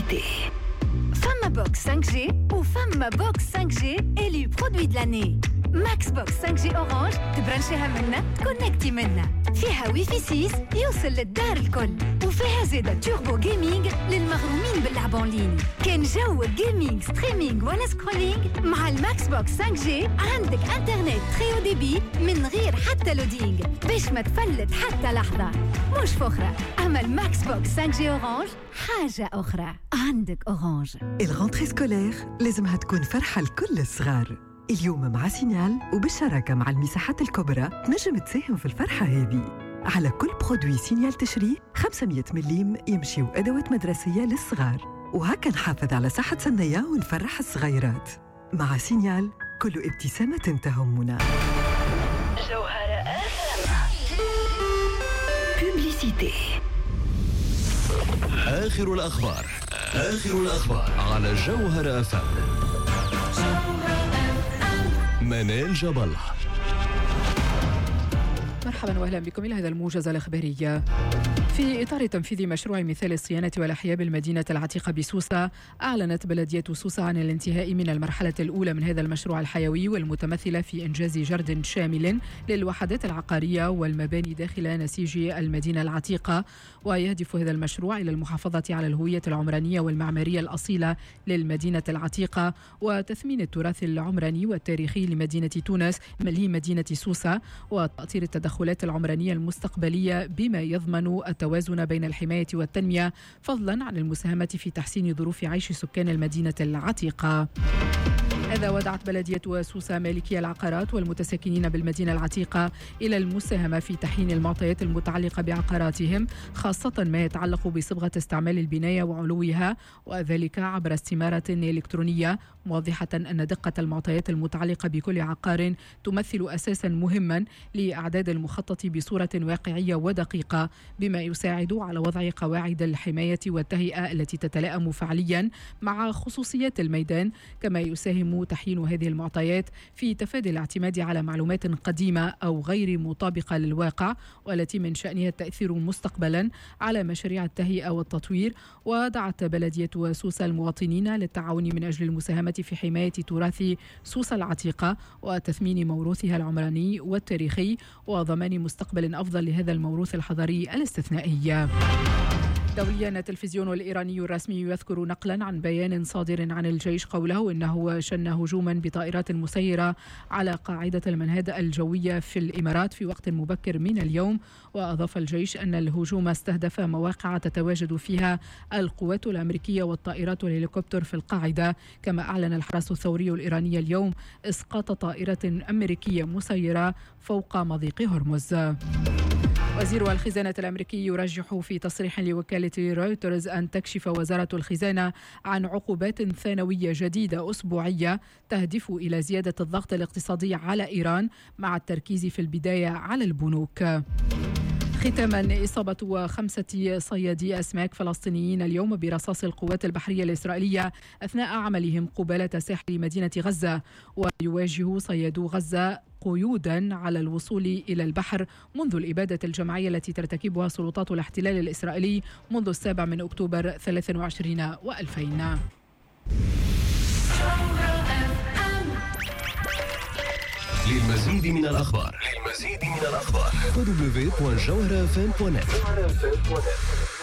Publicité. Femme Box 5G ou Femme Box 5G élu produit de l'année. ماكس بوكس 5G أورانج تبرنشيها منا تكونكتي منا. فيها وي في 6 يوصل للدار الكل. وفيها زيادة توربو جيمينج للمغرومين باللعب اونلاين. كان جو جيمينج ستريمينج ولا سكرولينج مع الماكس بوكس 5G عندك انترنت تريو دي بي من غير حتى لودينج باش ما تفلت حتى لحظة. مش فخرة، أما الماكس بوكس 5G أورانج حاجة أخرى. عندك أورانج. الغونتري سكولير لازمها تكون فرحة لكل الصغار. اليوم مع سينيال وبالشراكة مع المساحات الكبرى تنجم تساهم في الفرحة هذه. على كل برودوي سينيال تشريه 500 مليم يمشيو أدوات مدرسية للصغار، وهكا نحافظ على صحة سنية ونفرح الصغيرات. مع سينيال كل ابتسامة تهمنا. جوهرة Publicité. آخر الأخبار على جوهرة FM. منال جبل. مرحبا واهلا بكم الى هذا الموجز الاخباري. في إطار تنفيذ مشروع مثال الصيانة والأحياء بالمدينة العتيقة بسوسة، أعلنت بلدية سوسة عن الانتهاء من المرحلة الأولى من هذا المشروع الحيوي، والمتمثلة في إنجاز جرد شامل للوحدات العقارية والمباني داخل نسيج المدينة العتيقة. ويهدف هذا المشروع إلى المحافظة على الهوية العمرانية والمعمارية الأصيلة للمدينة العتيقة، وتثمين التراث العمراني والتاريخي لمدينة تونس لمدينة سوسة، وتأطير التدخلات العمرانية المستقبلية بما يضمن التوازن بين الحماية والتنمية، فضلا عن المساهمة في تحسين ظروف عيش سكان المدينة العتيقة. هذا ودعت بلدية سوسة مالكي العقارات والمتساكنين بالمدينة العتيقة إلى المساهمة في تحيين المعطيات المتعلقة بعقاراتهم، خاصة ما يتعلق بصبغة استعمال البناية وعلوها، وذلك عبر استمارة إلكترونية، موضحة أن دقة المعطيات المتعلقة بكل عقار تمثل أساسا مهما لإعداد المخطط بصورة واقعية ودقيقة، بما يساعد على وضع قواعد الحماية والتهيئة التي تتلائم فعليا مع خصوصيات الميدان، كما يساهم تحيين هذه المعطيات في تفادي الاعتماد على معلومات قديمة أو غير مطابقة للواقع، والتي من شأنها التأثير مستقبلا على مشاريع التهيئة والتطوير. ودعت بلدية سوسة المواطنين للتعاون من أجل المساهمة في حماية تراث سوسة العتيقة وتثمين موروثها العمراني والتاريخي، وضمان مستقبل أفضل لهذا الموروث الحضاري الاستثنائي. دوليا، التلفزيون الإيراني الرسمي يذكر نقلا عن بيان صادر عن الجيش قوله إنه شن هجوما بطائرات مسيرة على قاعدة المنهد الجوية في الإمارات في وقت مبكر من اليوم. وأضاف الجيش أن الهجوم استهدف مواقع تتواجد فيها القوات الأمريكية والطائرات والهليكوبتر في القاعدة. كما أعلن الحرس الثوري الإيراني اليوم إسقاط طائرة أمريكية مسيرة فوق مضيق هرمز. وزير الخزانة الأمريكي يرجح في تصريح لوكالة رويترز أن تكشف وزارة الخزانة عن عقوبات ثانوية جديدة أسبوعية تهدف إلى زيادة الضغط الاقتصادي على إيران، مع التركيز في البداية على البنوك. ختاما، إصابة 5 صيادي أسماك فلسطينيين اليوم برصاص القوات البحرية الإسرائيلية أثناء عملهم قبالة ساحل مدينة غزة. ويواجه صيادو غزة قيودا على الوصول إلى البحر منذ الإبادة الجماعية التي ترتكبها سلطات الاحتلال الإسرائيلي منذ 7 أكتوبر 23 و2000. للمزيد من الأخبار www.jawharafm.net.